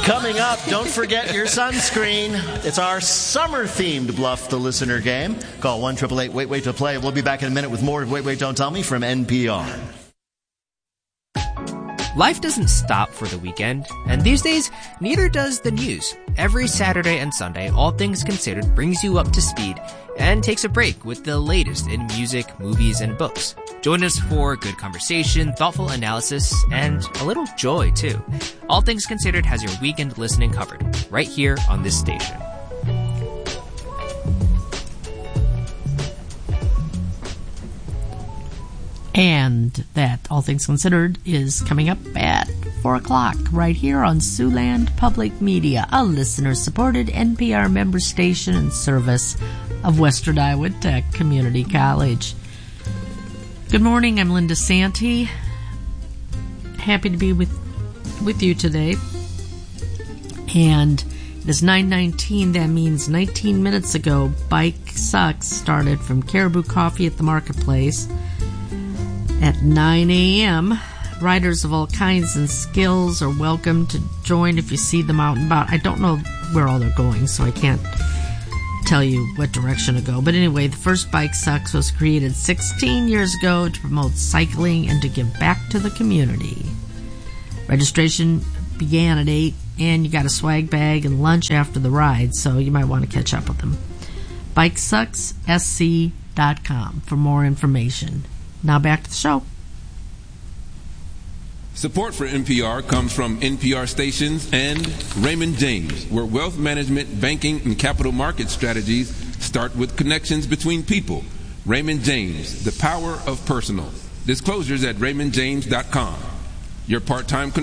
Coming up, don't forget your sunscreen. It's our summer-themed Bluff the Listener game. Call 1-888-WAIT-WAIT to play. We'll be back in a minute with more of Wait, Wait, Don't Tell Me from NPR. Life doesn't stop for the weekend, and these days, neither does the news. Every Saturday and Sunday, All Things Considered brings you up to speed and takes a break with the latest in music, movies, and books. Join us for good conversation, thoughtful analysis, and a little joy, too. All Things Considered has your weekend listening covered, right here on this station. And that, All Things Considered, is coming up at 4 o'clock right here on Siouxland Public Media, a listener-supported NPR member station and service of Western Iowa Tech Community College. Good morning, I'm Linda Santee. Happy to be with you today. And it is 9:19. That means 19 minutes ago, Bike Sucks started from Caribou Coffee at the Marketplace. At 9 a.m., riders of all kinds and skills are welcome to join if you see them out and about. I don't know where all they're going, so I can't tell you what direction to go. But anyway, the first Bike Sucks was created 16 years ago to promote cycling and to give back to the community. Registration began at 8, and you got a swag bag and lunch after the ride, so you might want to catch up with them. BikeSucksSC.com for more information. Now back to the show. Support for NPR comes from NPR stations and Raymond James, where wealth management, banking, and capital market strategies start with connections between people. Raymond James, the power of personal. Disclosures at RaymondJames.com. Your part-time